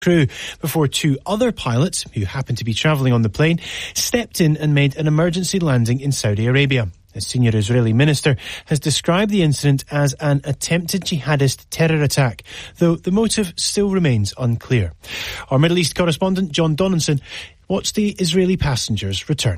crew before two other pilots, who happened to be travelling on the plane, stepped in and made an emergency landing in Saudi Arabia. A senior Israeli minister has described the incident as an attempted jihadist terror attack, though the motive still remains unclear. Our Middle East correspondent John Donaldson watched the Israeli passengers return.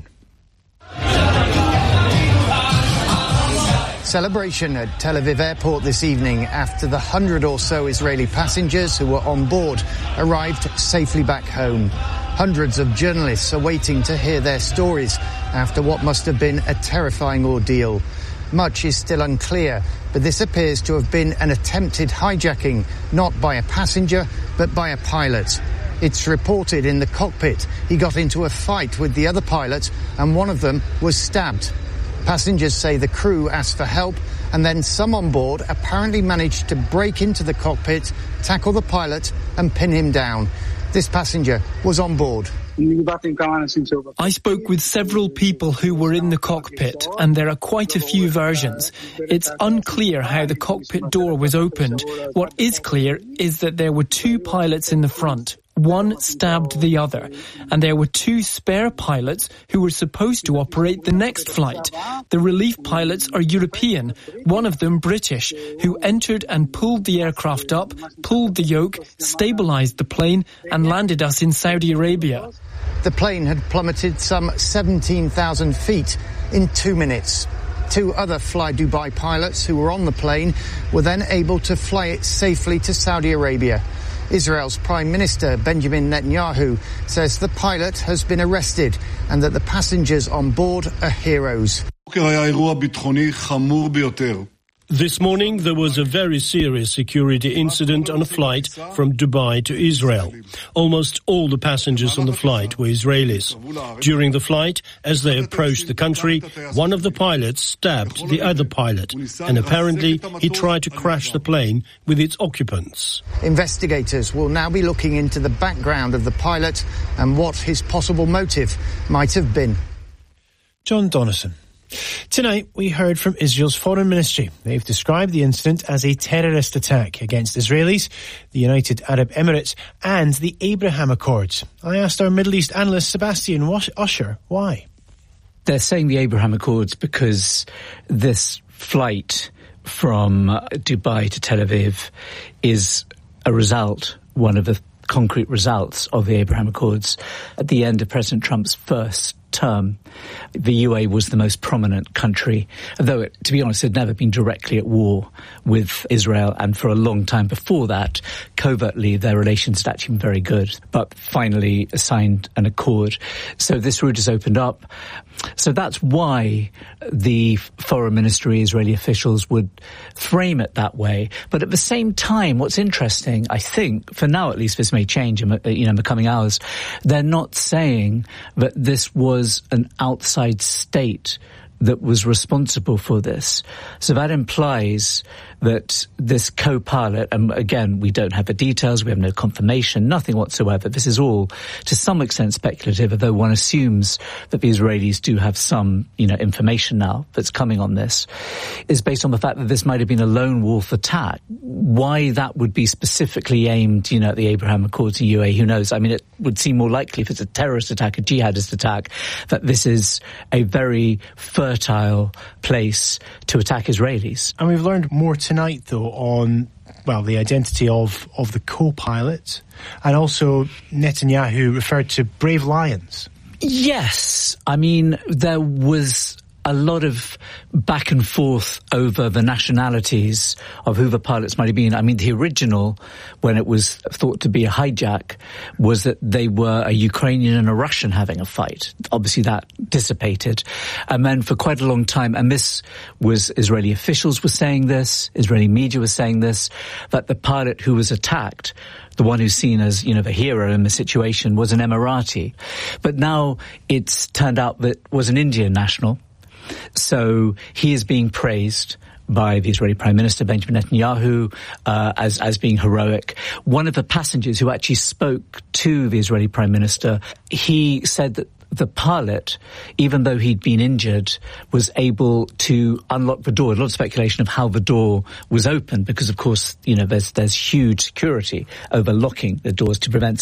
Celebration at Tel Aviv airport this evening after the 100 or so Israeli passengers who were on board arrived safely back home. Hundreds of journalists are waiting to hear their stories after what must have been a terrifying ordeal. Much is still unclear, but this appears to have been an attempted hijacking, not by a passenger, but by a pilot. It's reported in the cockpit he got into a fight with the other pilot and one of them was stabbed. Passengers say the crew asked for help and then some on board apparently managed to break into the cockpit, tackle the pilot and pin him down. This passenger was on board. I spoke with several people who were in the cockpit, and there are quite a few versions. It's unclear how the cockpit door was opened. What is clear is that there were two pilots in the front. One stabbed the other, and there were two spare pilots who were supposed to operate the next flight. The relief pilots are European, one of them British, who entered and pulled the aircraft up, pulled the yoke, stabilized the plane, and landed us in Saudi Arabia. The plane had plummeted some 17,000 feet in 2 minutes. Two other Fly Dubai pilots who were on the plane were then able to fly it safely to Saudi Arabia. Israel's Prime Minister Benjamin Netanyahu says the pilot has been arrested and that the passengers on board are heroes. This morning, there was a very serious security incident on a flight from Dubai to Israel. Almost all the passengers on the flight were Israelis. During the flight, as they approached the country, one of the pilots stabbed the other pilot, and apparently he tried to crash the plane with its occupants. Investigators will now be looking into the background of the pilot and what his possible motive might have been. John Donaldson. Tonight, we heard from Israel's Foreign Ministry. They've described the incident as a terrorist attack against Israelis, the United Arab Emirates and the Abraham Accords. I asked our Middle East analyst Sebastian Usher why. They're saying the Abraham Accords because this flight from Dubai to Tel Aviv is a result, one of the concrete results of the Abraham Accords. At the end of President Trump's first term, the UAE was the most prominent country, though it, to be honest, had never been directly at war with Israel, and for a long time before that, covertly, their relations had actually been very good, but finally signed an accord. So this route has opened up. So that's why the foreign ministry, Israeli officials would frame it that way. But at the same time, what's interesting, I think, for now at least, this may change in the coming hours, they're not saying that this was an outside state that was responsible for this. So that implies that this co-pilot, and again, we don't have the details, we have no confirmation, nothing whatsoever. This is all, to some extent, speculative, although one assumes that the Israelis do have some, information now that's coming on this, is based on the fact that this might have been a lone wolf attack. Why that would be specifically aimed, at the Abraham Accords in UAE, who knows? I mean, it would seem more likely if it's a terrorist attack, a jihadist attack, that this is a very fertile place to attack Israelis. And we've learned more tonight, though, on, the identity of the co-pilot, and also Netanyahu referred to brave lions. Yes. I mean, there was a lot of back and forth over the nationalities of who the pilots might have been. I mean, the original, when it was thought to be a hijack, was that they were a Ukrainian and a Russian having a fight. Obviously that dissipated. And then for quite a long time, and this was Israeli officials were saying this, Israeli media was saying this, that the pilot who was attacked, the one who's seen as, the hero in the situation, was an Emirati. But now it's turned out that was an Indian national. So he is being praised by the Israeli Prime Minister Benjamin Netanyahu as being heroic. One of the passengers who actually spoke to the Israeli Prime Minister, he said that the pilot, even though he'd been injured, was able to unlock the door. A lot of speculation of how the door was opened because, of course, there's huge security over locking the doors to prevent